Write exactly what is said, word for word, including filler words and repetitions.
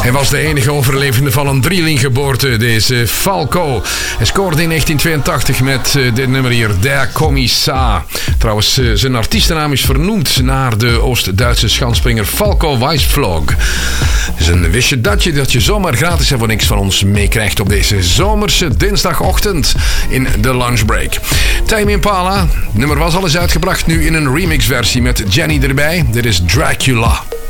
Hij was de enige overlevende van een drielingeboorte, deze Falco. Hij scoorde in negentien tweeëntachtig met uh, dit nummer hier, Der Kommissar. Trouwens, uh, zijn artiestennaam is vernoemd naar de Oost-Duitse schanspringer Falco Weisflog. Dus een wist je dat je, dat je zomaar gratis en voor niks van ons meekrijgt op deze zomerse dinsdagochtend in de lunchbreak. Tame Impala, het nummer was al eens uitgebracht, nu in een remixversie met Jenny erbij. Dit is Dracula.